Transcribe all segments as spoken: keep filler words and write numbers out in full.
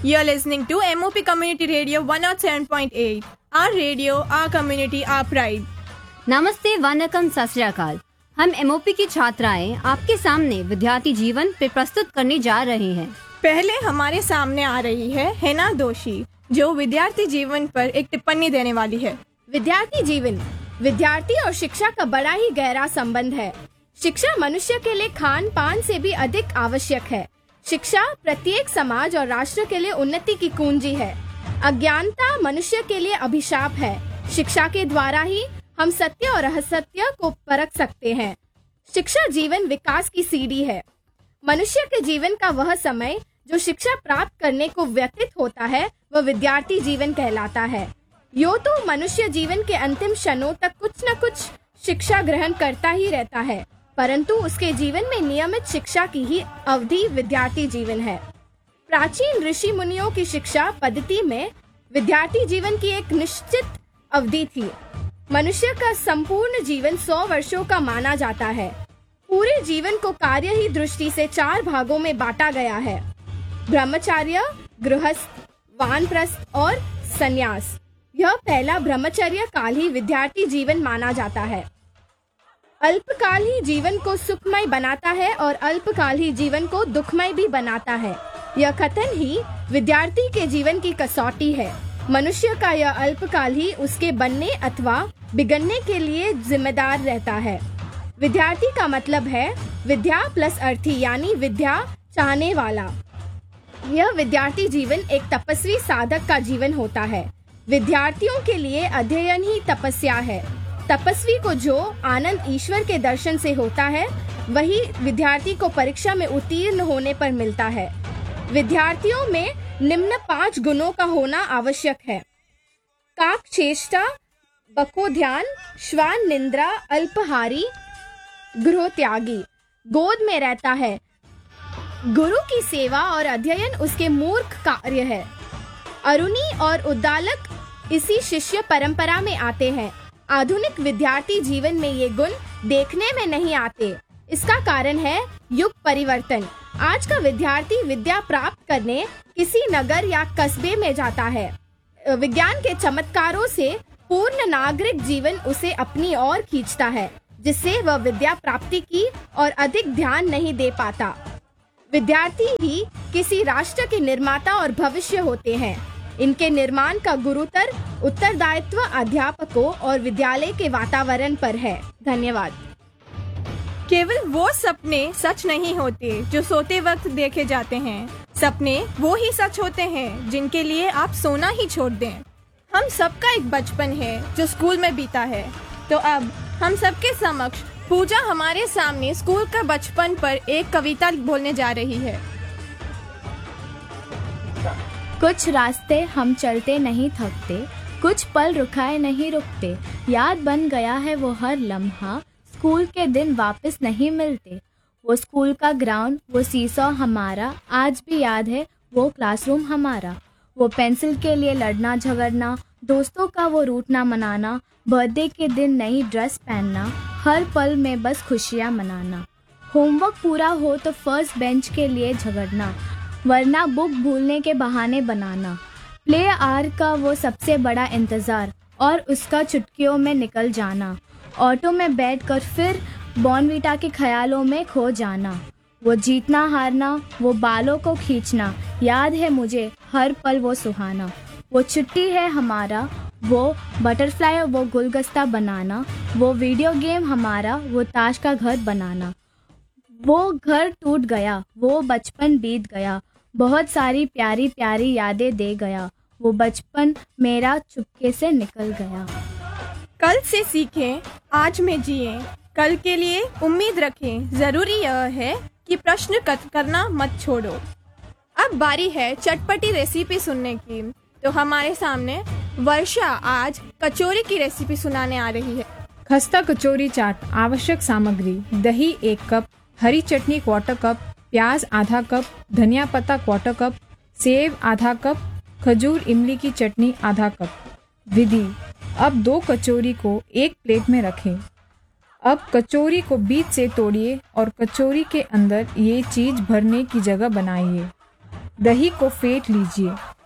You're listening to M O P Community Radio one oh seven point eight. Our radio, our community, our pride. नमस्ते, वनकम, सत श्री अकाल। हम MOP की छात्राएं आपके सामने विद्यार्थी जीवन पे प्रस्तुत करने जा रहे हैं। पहले हमारे सामने आ रही है हेना दोषी, जो विद्यार्थी जीवन पर एक टिप्पणी देने वाली है। विद्यार्थी जीवन, विद्यार्थी और शिक्षा का बड़ा ही गहरा संबंध है। शिक्षा मनुष्य के लिए खान पान से भी अधिक आवश्यक है। शिक्षा प्रत्येक समाज और राष्ट्र के लिए उन्नति की कुंजी है। अज्ञानता मनुष्य के लिए अभिशाप है। शिक्षा के द्वारा ही हम सत्य और असत्य को परख सकते हैं। शिक्षा जीवन विकास की सीढ़ी है। मनुष्य के जीवन का वह समय जो शिक्षा प्राप्त करने को व्यतीत होता है, वह विद्यार्थी जीवन कहलाता है। यो तो मनुष्य जीवन के अंतिम क्षणों तक कुछ न कुछ शिक्षा ग्रहण करता ही रहता है, परंतु उसके जीवन में नियमित शिक्षा की ही अवधि विद्यार्थी जीवन है। प्राचीन ऋषि मुनियों की शिक्षा पद्धति में विद्यार्थी जीवन की एक निश्चित अवधि थी। मनुष्य का संपूर्ण जीवन सौ वर्षों का माना जाता है। पूरे जीवन को कार्य ही दृष्टि से चार भागों में बांटा गया है: ब्रह्मचर्य, गृहस्थ, वानप्रस्थ और संन्यास। यह पहला ब्रह्मचर्य काल ही विद्यार्थी जीवन माना जाता है। अल्पकाल ही जीवन को सुखमय बनाता है और अल्पकाल ही जीवन को दुखमय भी बनाता है। यह कथन ही विद्यार्थी के जीवन की कसौटी है। मनुष्य का यह अल्पकाल ही उसके बनने अथवा बिगड़ने के लिए जिम्मेदार रहता है। विद्यार्थी का मतलब है विद्या प्लस अर्थी, यानी विद्या चाहने वाला। यह विद्यार्थी जीवन एक तपस्वी साधक का जीवन होता है। विद्यार्थियों के लिए अध्ययन ही तपस्या है। तपस्वी को जो आनंद ईश्वर के दर्शन से होता है, वही विद्यार्थी को परीक्षा में उत्तीर्ण होने पर मिलता है। विद्यार्थियों में निम्न पांच गुणों का होना आवश्यक है: काक चेष्टा, बको ध्यान, श्वान निंद्रा, अल्पहारी, गृह त्यागी। गोद में रहता है। गुरु की सेवा और अध्ययन उसके मूर्ख कार्य है। अरुणी और उद्दालक इसी शिष्य परंपरा में आते हैं। आधुनिक विद्यार्थी जीवन में ये गुण देखने में नहीं आते। इसका कारण है युग परिवर्तन। आज का विद्यार्थी विद्या प्राप्त करने किसी नगर या कस्बे में जाता है। विज्ञान के चमत्कारों से पूर्ण नागरिक जीवन उसे अपनी ओर खींचता है, जिससे वह विद्या प्राप्ति की और अधिक ध्यान नहीं दे पाता। विद्यार्थी ही किसी राष्ट्र के निर्माता और भविष्य होते हैं। इनके निर्माण का गुरुतर उत्तरदायित्व अध्यापकों और विद्यालय के वातावरण पर है। धन्यवाद। केवल वो सपने सच नहीं होते जो सोते वक्त देखे जाते हैं। सपने वो ही सच होते हैं जिनके लिए आप सोना ही छोड़ दें। हम सबका एक बचपन है जो स्कूल में बीता है। तो अब हम सबके समक्ष पूजा हमारे सामने स्कूल का बचपन पर एक कविता बोलने जा रही है। कुछ रास्ते हम चलते नहीं थकते, कुछ पल रुकाए नहीं रुकते। याद बन गया है वो हर लम्हा, स्कूल के दिन वापस नहीं मिलते। वो स्कूल का ग्राउंड, वो सीसॉ हमारा, आज भी याद है वो क्लासरूम हमारा। वो पेंसिल के लिए लड़ना झगड़ना, दोस्तों का वो रूठना मनाना, बर्थडे के दिन नई ड्रेस पहनना, हर पल में बस खुशियाँ मनाना। होमवर्क पूरा हो तो फर्स्ट बेंच के लिए झगड़ना, वरना बुक भूलने के बहाने बनाना। प्ले आवर का वो सबसे बड़ा इंतज़ार और उसका चुटकियों में निकल जाना। ऑटो में बैठकर फिर बॉर्नवीटा के ख्यालों में खो जाना। वो जीतना हारना, वो बालों को खींचना, याद है मुझे हर पल वो सुहाना। वो छुट्टी है हमारा, वो बटरफ्लाई और वो गुलगस्ता बनाना। वो वीडियो गेम हमारा, वो ताश का घर बनाना। वो घर टूट गया, वो बचपन बीत गया, बहुत सारी प्यारी प्यारी यादें दे गया। वो बचपन मेरा चुपके से निकल गया। कल से सीखें, आज में जिएं, कल के लिए उम्मीद रखें। जरूरी यह है कि प्रश्न करना मत छोड़ो। अब बारी है चटपटी रेसिपी सुनने की। तो हमारे सामने वर्षा आज कचौरी की रेसिपी सुनाने आ रही है। खस्ता कचौरी चाट। आवश्यक सामग्री: दही एक कप, हरी चटनी क्वार्टर कप, प्याज आधा कप, धनिया पत्ता क्वार्टर कप, सेब आधा कप, खजूर इमली की चटनी आधा कप। विधि: अब दो कचौरी को एक प्लेट में रखें। अब कचौरी को बीच से तोड़िए और कचौरी के अंदर ये चीज भरने की जगह बनाइए। दही को फेंट लीजिए।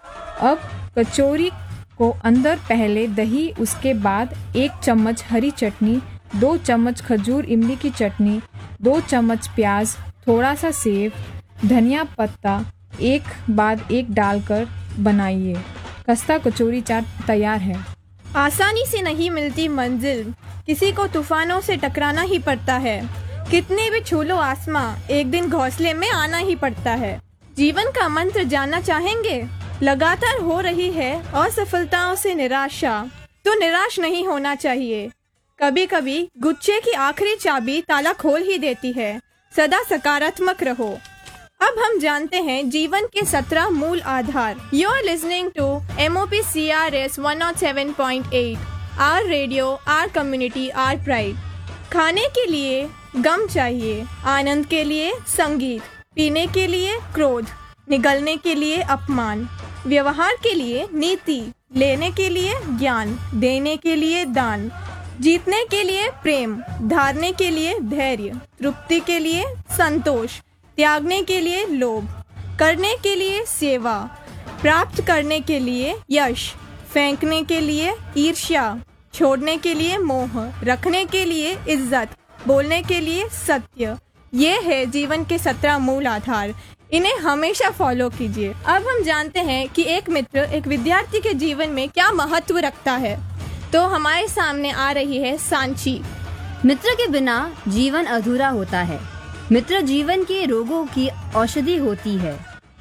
अब कचौरी को अंदर पहले दही, उसके बाद एक चम्मच हरी चटनी, दो चम्मच खजूर इमली की चटनी, दो चम्मच प्याज, थोड़ा सा सेव, धनिया पत्ता एक बाद एक डालकर बनाइए। खस्ता कचौरी चाट तैयार है। आसानी से नहीं मिलती मंजिल, किसी को तूफानों से टकराना ही पड़ता है। कितने भी छू लो आसमां, एक दिन घोंसले में आना ही पड़ता है। जीवन का मंत्र जानना चाहेंगे? लगातार हो रही है असफलताओं से निराशा, तो निराश नहीं होना चाहिए। कभी कभी गुच्छे की आखिरी चाबी ताला खोल ही देती है। सदा सकारात्मक रहो। अब हम जानते हैं जीवन के सत्रह मूल आधार। You are listening to M O P C R S one O seven point eight, are radio, are community, are pride. खाने के लिए गम चाहिए, आनंद के लिए संगीत, पीने के लिए क्रोध, निगलने के लिए अपमान, व्यवहार के लिए नीति, लेने के लिए ज्ञान, देने के लिए दान, जीतने के लिए प्रेम, धारने के लिए धैर्य, तृप्ति के लिए संतोष, त्यागने के लिए लोभ, करने के लिए सेवा, प्राप्त करने के लिए यश, फेंकने के लिए ईर्ष्या, छोड़ने के लिए मोह, रखने के लिए इज्जत, बोलने के लिए सत्य। ये है जीवन के सत्रह मूल आधार। इन्हें हमेशा फॉलो कीजिए। अब हम जानते हैं कि एक मित्र एक विद्यार्थी के जीवन में क्या महत्व रखता है। तो हमारे सामने आ रही है सांची। मित्र के बिना जीवन अधूरा होता है। मित्र जीवन के रोगों की औषधि होती है,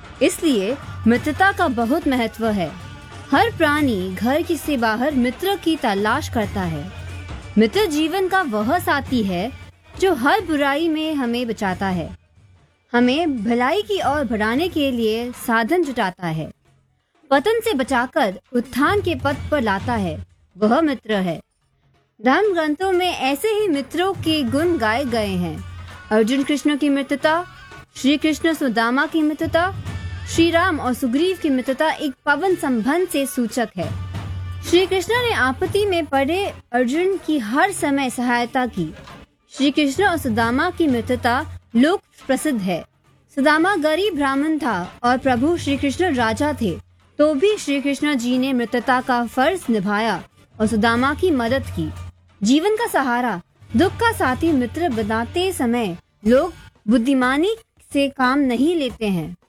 इसलिए मित्रता का बहुत महत्व है। हर प्राणी घर की से बाहर मित्र की तलाश करता है। मित्र जीवन का वह साथी है जो हर बुराई में हमें बचाता है, हमें भलाई की ओर बढ़ाने के लिए साधन जुटाता है, पतन से बचाकर उत्थान के पथ पर लाता है। वह मित्र है। धर्म ग्रंथों में ऐसे ही मित्रों के गुण गाए गए हैं। अर्जुन कृष्ण की मित्रता, श्री कृष्ण सुदामा की मित्रता, श्री राम और सुग्रीव की मित्रता एक पावन संबंध से सूचक है। श्री कृष्ण ने आपत्ति में पड़े अर्जुन की हर समय सहायता की। श्री कृष्ण और सुदामा की मित्रता लोक प्रसिद्ध है। सुदामा गरीब ब्राह्मण था और प्रभु श्री कृष्ण राजा थे, तो भी श्री कृष्ण जी ने मित्रता का फर्ज निभाया और सुदामा की मदद की। जीवन का सहारा, दुख का साथी मित्र बनाते समय लोग बुद्धिमानी से काम नहीं लेते हैं,